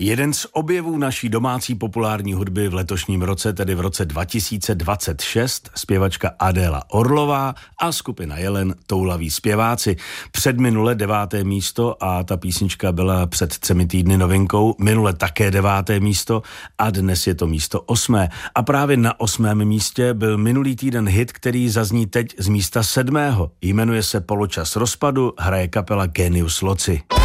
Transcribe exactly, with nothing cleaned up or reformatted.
Jeden z objevů naší domácí populární hudby v letošním roce, tedy v roce dva tisíce dvacet šest, zpěvačka Adéla Orlová a skupina Jelen Toulaví zpěváci. Předminule deváté místo a ta písnička byla před třemi týdny novinkou, minule také deváté místo a dnes je to místo osmé. A právě na osmém místě byl minulý týden hit, který zazní teď z místa sedmého. Jmenuje se Poločas rozpadu, hraje kapela Genius Loci.